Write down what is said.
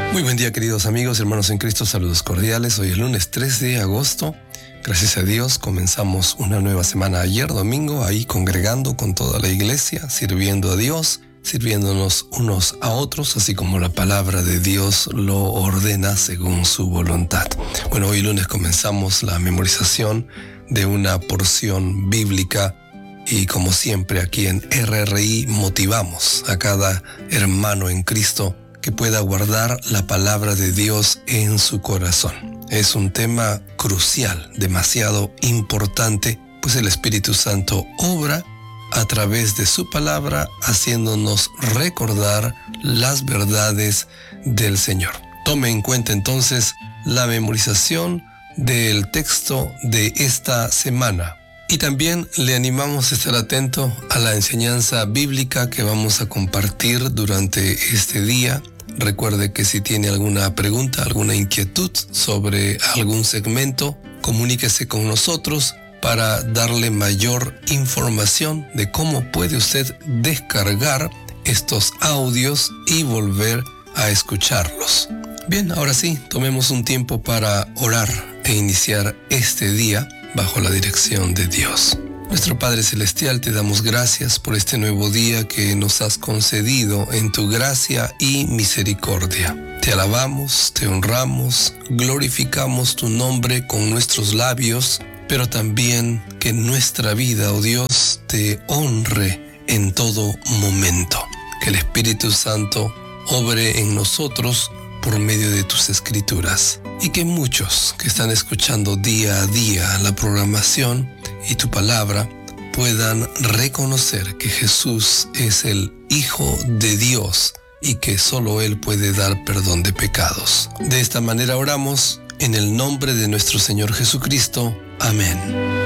Muy buen día, queridos amigos, hermanos en Cristo, saludos cordiales. Hoy es lunes 3 de agosto. Gracias a Dios comenzamos una nueva semana ayer domingo, ahí congregando con toda la iglesia, sirviendo a Dios, sirviéndonos unos a otros, así como la palabra de Dios lo ordena según su voluntad. Bueno, hoy lunes comenzamos la memorización de una porción bíblica y como siempre aquí en RRI motivamos a cada hermano en Cristo que pueda guardar la palabra de Dios en su corazón. Es un tema crucial, demasiado importante, pues el Espíritu Santo obra a través de su palabra, haciéndonos recordar las verdades del Señor. Tome en cuenta entonces la memorización del texto de esta semana. Y también le animamos a estar atento a la enseñanza bíblica que vamos a compartir durante este día. Recuerde que si tiene alguna pregunta, alguna inquietud sobre algún segmento, comuníquese con nosotros para darle mayor información de cómo puede usted descargar estos audios y volver a escucharlos. Bien, ahora sí, tomemos un tiempo para orar e iniciar este día bajo la dirección de Dios. Nuestro Padre Celestial, te damos gracias por este nuevo día que nos has concedido en tu gracia y misericordia. Te alabamos, te honramos, glorificamos tu nombre con nuestros labios, pero también que nuestra vida, oh Dios, te honre en todo momento. Que el Espíritu Santo obre en nosotros por medio de tus escrituras, y que muchos que están escuchando día a día la programación y tu palabra puedan reconocer que Jesús es el Hijo de Dios y que solo Él puede dar perdón de pecados. De esta manera oramos en el nombre de nuestro Señor Jesucristo. Amén.